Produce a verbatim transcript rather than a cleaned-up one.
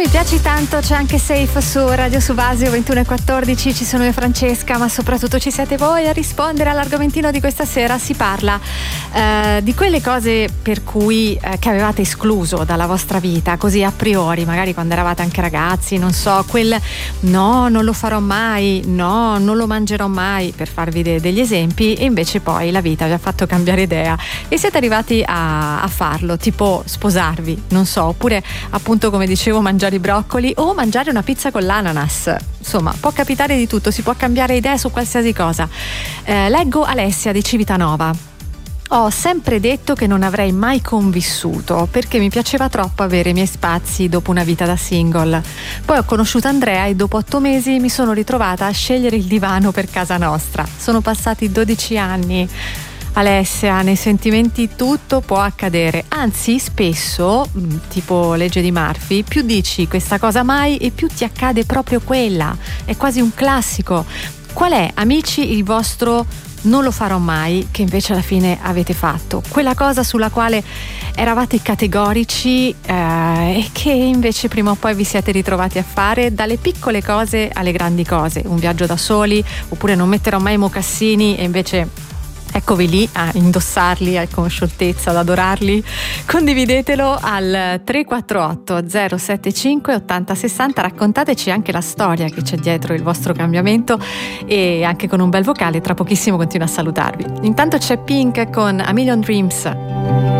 mi piaci tanto, c'è anche Safe su Radio Subasio ventuno e quattordici, ci sono io Francesca, ma soprattutto ci siete voi a rispondere all'argomentino di questa sera. Si parla eh, di quelle cose per cui eh, che avevate escluso dalla vostra vita, così a priori, magari quando eravate anche ragazzi, non so, quel no, non lo farò mai, no, non lo mangerò mai, per farvi de- degli esempi, e invece poi la vita vi ha fatto cambiare idea e siete arrivati a, a farlo, tipo sposarvi, non so, oppure appunto come dicevo mangiare i broccoli o mangiare una pizza con l'ananas. Insomma, può capitare di tutto, si può cambiare idea su qualsiasi cosa. Eh, leggo Alessia di Civitanova. Ho sempre detto che non avrei mai convissuto perché mi piaceva troppo avere i miei spazi dopo una vita da single. Poi ho conosciuto Andrea e dopo otto mesi mi sono ritrovata a scegliere il divano per casa nostra. Sono passati dodici anni. Alessia, nei sentimenti tutto può accadere, anzi spesso, tipo legge di Murphy, più dici questa cosa mai e più ti accade proprio quella, è quasi un classico. Qual è, amici, il vostro non lo farò mai che invece alla fine avete fatto? Quella cosa sulla quale eravate categorici eh, e che invece prima o poi vi siete ritrovati a fare, dalle piccole cose alle grandi cose, un viaggio da soli, oppure non metterò mai i mocassini e invece eccovi lì a indossarli con scioltezza, ad adorarli. Condividetelo al tre quattro otto zero sette cinque otto zero sei zero, raccontateci anche la storia che c'è dietro il vostro cambiamento e anche con un bel vocale. Tra pochissimo continuo a salutarvi. Intanto c'è Pink con A Million Dreams.